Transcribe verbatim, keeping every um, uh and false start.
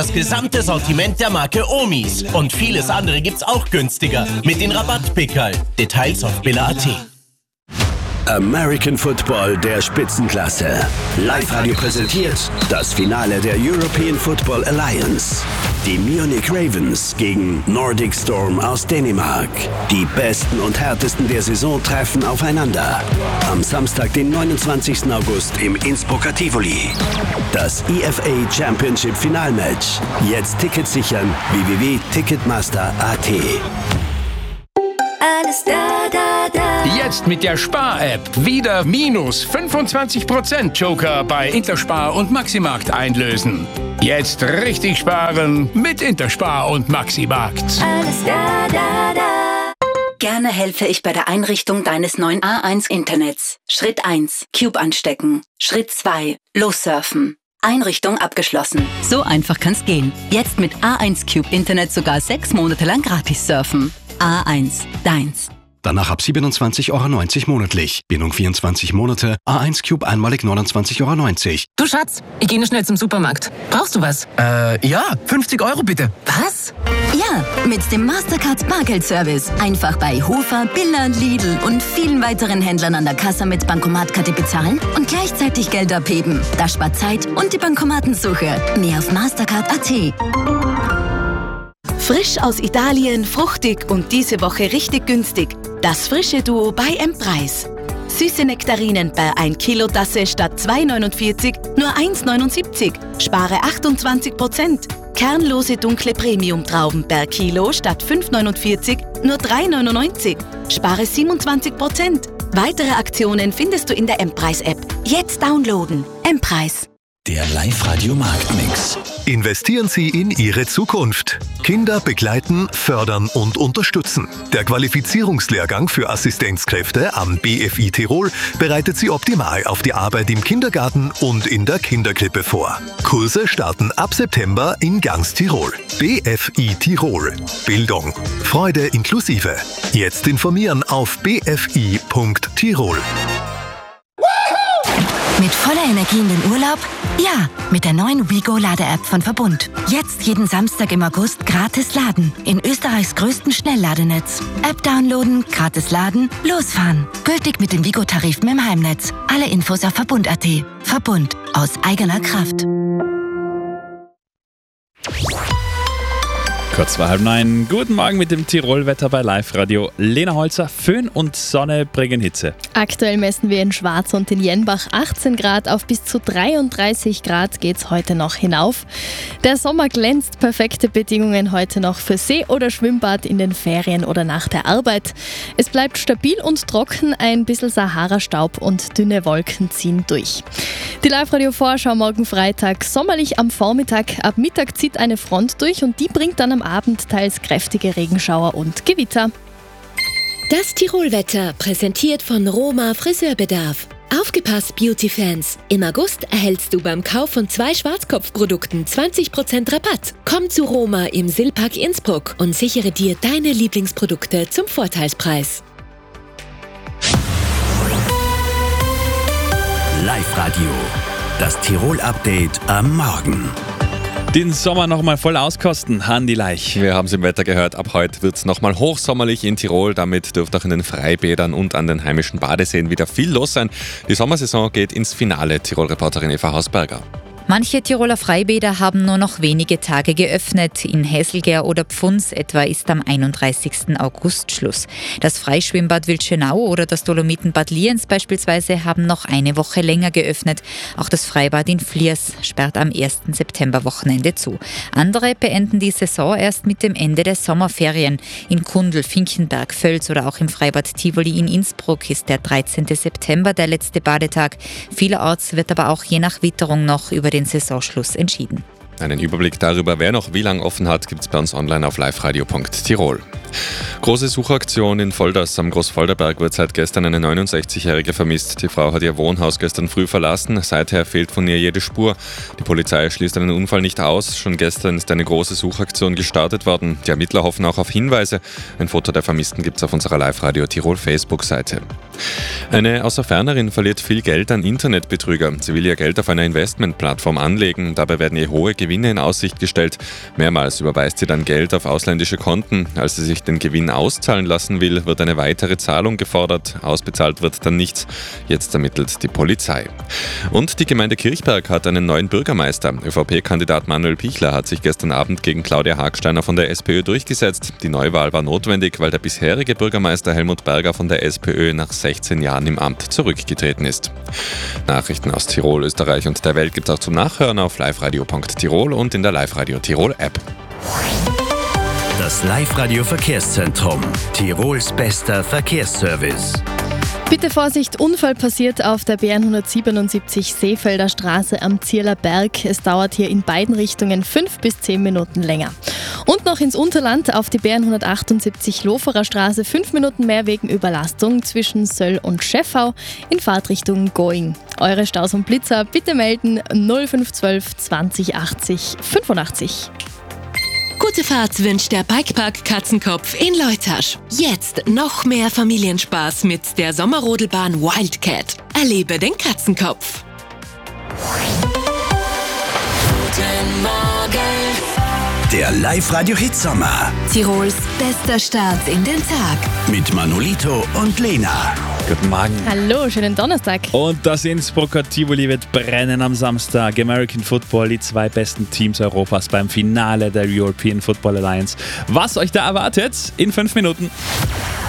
Das gesamte Sortiment der Marke Omis. Und vieles andere gibt's auch günstiger. Mit den Rabattpickerl. Details auf billa punkt at. American Football der Spitzenklasse. Live-Radio präsentiert das Finale der European Football Alliance. Die Munich Ravens gegen Nordic Storm aus Dänemark. Die besten und härtesten der Saison treffen aufeinander. Am Samstag, den neunundzwanzigsten August im Innsbrucker Tivoli. Das E F A Championship Finalmatch. Jetzt Tickets sichern. w w w punkt ticketmaster punkt a t. Alles da, da, da. Jetzt mit der Spar-App wieder minus fünfundzwanzig Prozent Joker bei Interspar und Maximarkt einlösen. Jetzt richtig sparen mit Interspar und Maximarkt. Alles da, da, da. Gerne helfe ich bei der Einrichtung deines neuen A eins Internets. Schritt eins. Cube anstecken. Schritt zwei. Lossurfen. Einrichtung abgeschlossen. So einfach kann's gehen. Jetzt mit A eins Cube Internet sogar sechs Monate lang gratis surfen. A eins, deins. Danach ab siebenundzwanzig Euro neunzig monatlich. Bindung vierundzwanzig Monate. A eins Cube einmalig neunundzwanzig Euro neunzig. Du Schatz, ich gehe nur schnell zum Supermarkt. Brauchst du was? Äh, ja, fünfzig Euro bitte. Was? Ja, mit dem Mastercard Bargeldservice. Einfach bei Hofer, Billa, Lidl und vielen weiteren Händlern an der Kasse mit Bankomatkarte bezahlen und gleichzeitig Geld abheben. Das spart Zeit und die Bankomatensuche. Mehr auf mastercard punkt a t. Frisch aus Italien, fruchtig und diese Woche richtig günstig. Das frische Duo bei M-Preis. Süße Nektarinen bei ein Kilo Tasse statt zwei neunundvierzig nur eins neunundsiebzig. Spare achtundzwanzig Prozent. Kernlose dunkle Premium-Trauben per Kilo statt fünf neunundvierzig nur drei neunundneunzig. Spare siebenundzwanzig Prozent. Weitere Aktionen findest du in der M-Preis-App. Jetzt downloaden. M-Preis. Der Live-Radio-Marktmix. Investieren Sie in Ihre Zukunft. Kinder begleiten, fördern und unterstützen. Der Qualifizierungslehrgang für Assistenzkräfte am B F I Tirol bereitet Sie optimal auf die Arbeit im Kindergarten und in der Kinderkrippe vor. Kurse starten ab September in ganz Tirol. B F I Tirol. Bildung. Freude inklusive. Jetzt informieren auf b f i punkt tirol. Mit voller Energie in den Urlaub? Ja, mit der neuen WeGo-Lade-App von Verbund. Jetzt jeden Samstag im August gratis laden. In Österreichs größten Schnellladenetz. App downloaden, gratis laden, losfahren. Gültig mit den WeGo-Tarifen im Heimnetz. Alle Infos auf verbund punkt a t. Verbund. Aus eigener Kraft. Kurz vor halb neun. Guten Morgen mit dem Tirol-Wetter bei Live-Radio. Lena Holzer, Föhn und Sonne bringen Hitze. Aktuell messen wir in Schwarz und in Jenbach achtzehn Grad. Auf bis zu dreiunddreißig Grad geht's heute noch hinauf. Der Sommer glänzt. Perfekte Bedingungen heute noch für See oder Schwimmbad in den Ferien oder nach der Arbeit. Es bleibt stabil und trocken. Ein bisschen Sahara-Staub und dünne Wolken ziehen durch. Die Live-Radio-Vorschau morgen Freitag. Sommerlich am Vormittag. Ab Mittag zieht eine Front durch und die bringt dann am Abend teils kräftige Regenschauer und Gewitter. Das Tirolwetter präsentiert von Roma Friseurbedarf. Aufgepasst, Beauty-Fans! Im August erhältst du beim Kauf von zwei Schwarzkopfprodukten zwanzig Prozent Rabatt. Komm zu Roma im Silpark Innsbruck und sichere dir deine Lieblingsprodukte zum Vorteilspreis. Live-Radio. Das Tirol-Update am Morgen. Den Sommer nochmal voll auskosten, Handy Leich. Wir haben es im Wetter gehört, ab heute wird es nochmal hochsommerlich in Tirol. Damit dürfte auch in den Freibädern und an den heimischen Badeseen wieder viel los sein. Die Sommersaison geht ins Finale. Tirol-Reporterin Eva Hausberger. Manche Tiroler Freibäder haben nur noch wenige Tage geöffnet. In Häselger oder Pfunds etwa ist am einunddreißigsten August Schluss. Das Freischwimmbad Wildschönau oder das Dolomitenbad Lienz beispielsweise haben noch eine Woche länger geöffnet. Auch das Freibad in Fliers sperrt am ersten Septemberwochenende zu. Andere beenden die Saison erst mit dem Ende der Sommerferien. In Kundl, Finkenberg, Völz oder auch im Freibad Tivoli in Innsbruck ist der dreizehnten September der letzte Badetag. Vielerorts wird aber auch je nach Witterung noch über den Saisonschluss entschieden. Einen Überblick darüber, wer noch wie lange offen hat, gibt es bei uns online auf liveradio punkt tirol. Große Suchaktion in Volders am Großvolderberg wird seit gestern eine neunundsechzigjährige vermisst. Die Frau hat ihr Wohnhaus gestern früh verlassen. Seither fehlt von ihr jede Spur. Die Polizei schließt einen Unfall nicht aus. Schon gestern ist eine große Suchaktion gestartet worden. Die Ermittler hoffen auch auf Hinweise. Ein Foto der Vermissten gibt es auf unserer Live-Radio Tirol Facebook-Seite. Eine Außerfernerin verliert viel Geld an Internetbetrüger. Sie will ihr Geld auf einer Investmentplattform anlegen. Dabei werden ihr hohe Gewinne in Aussicht gestellt. Mehrmals überweist sie dann Geld auf ausländische Konten. Als sie sich den Gewinn auszahlen lassen will, wird eine weitere Zahlung gefordert. Ausbezahlt wird dann nichts. Jetzt ermittelt die Polizei. Und die Gemeinde Kirchberg hat einen neuen Bürgermeister. ÖVP-Kandidat Manuel Pichler hat sich gestern Abend gegen Claudia Hagsteiner von der SPÖ durchgesetzt. Die Neuwahl war notwendig, weil der bisherige Bürgermeister Helmut Berger von der SPÖ nach sechzehn Jahren im Amt zurückgetreten ist. Nachrichten aus Tirol, Österreich und der Welt gibt es auch zum Nachhören auf liveradio punkt tirol und in der Live-Radio Tirol App. Das Live-Radio Verkehrszentrum. Tirols bester Verkehrsservice. Bitte Vorsicht, Unfall passiert auf der B hundertsiebenundsiebzig Seefelder Straße am Zierler Berg. Es dauert hier in beiden Richtungen fünf bis zehn Minuten länger. Und noch ins Unterland auf die B hundertachtundsiebzig Loferer Straße fünf Minuten mehr wegen Überlastung zwischen Söll und Scheffau in Fahrtrichtung Going. Eure Staus und Blitzer bitte melden null fünf eins zwei zwanzig achtzig fünfundachtzig. Gute Fahrt wünscht der Bikepark Katzenkopf in Leutasch. Jetzt noch mehr Familienspaß mit der Sommerrodelbahn Wildcat. Erlebe den Katzenkopf. Guten Morgen. Der Live-Radio-Hitsommer. Tirols bester Start in den Tag. Mit Manolito und Lena. Guten Morgen. Hallo, schönen Donnerstag. Und das Innsbrucker Tivoli wird brennen am Samstag. American Football, die zwei besten Teams Europas beim Finale der European Football Alliance. Was euch da erwartet, in fünf Minuten.